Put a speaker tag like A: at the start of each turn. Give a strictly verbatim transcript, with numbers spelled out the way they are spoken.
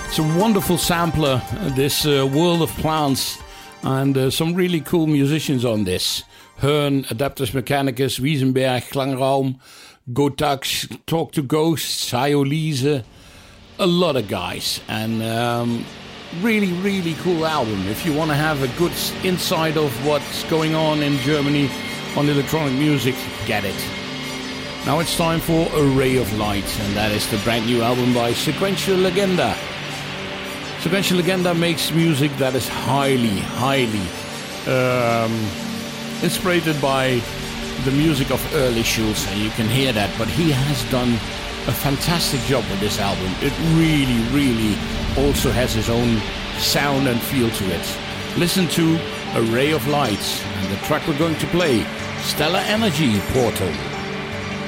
A: It's a wonderful sampler, this uh, World of Plants, and uh, some really cool musicians on this. Hearn, Adaptus Mechanicus, Wiesenberg, Klangraum, Gotax, Talk to Ghosts, Hyolise, a lot of guys. And um, really, really cool album. If you want to have a good insight of what's going on in Germany on electronic music, get it. Now it's time for A Ray of Light, and that is the brand new album by Sequential Legenda. Sequential Legenda makes music that is highly, highly um, inspired by the music of early Schulze, and you can hear that, but he has done a fantastic job with this album. It really, really also has his own sound and feel to it. Listen to A Ray of Light, and the track we're going to play, Stellar Energy Portal.